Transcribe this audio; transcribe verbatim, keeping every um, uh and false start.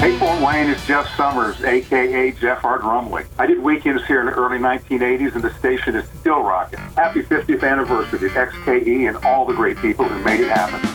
Hey, Fort Wayne, it's Jeff Summers, a k a. Jeff R. Drumley. I did weekends here in the early nineteen eighties, and the station is still rocking. Happy fiftieth anniversary to X K E and all the great people who made it happen.